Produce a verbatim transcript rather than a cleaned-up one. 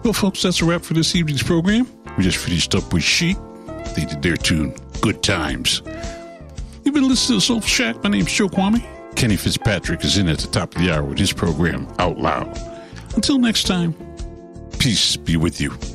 Well, folks, that's a wrap for this evening's program. We just finished up with Chic. They did their tune, Good Times. You've been listening to Soul Shack. My name's Joe Kwame. Kenny Fitzpatrick is in at the top of the hour with his program, Out Loud. Until next time, peace be with you.